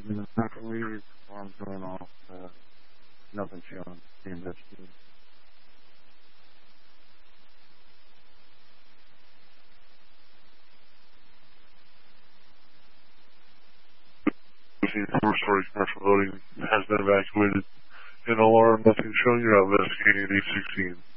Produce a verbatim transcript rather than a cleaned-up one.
Definitely arms going off. Uh, nothing showing. The investigator. Four-story commercial building has been evacuated. In alarm, nothing showing. You're out investigating at eight sixteen.